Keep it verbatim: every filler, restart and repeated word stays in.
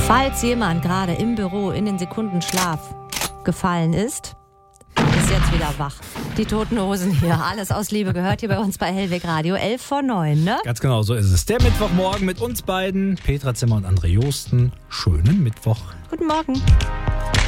Falls jemand gerade im Büro in den Sekundenschlaf gefallen ist, ist jetzt wieder wach. Die Toten Hosen hier. Alles aus Liebe gehört hier bei uns bei Hellweg Radio. elf vor neun, ne? Ganz genau, so ist es. Der Mittwochmorgen mit uns beiden, Petra Zimmer und André Joosten. Schönen Mittwoch. Guten Morgen.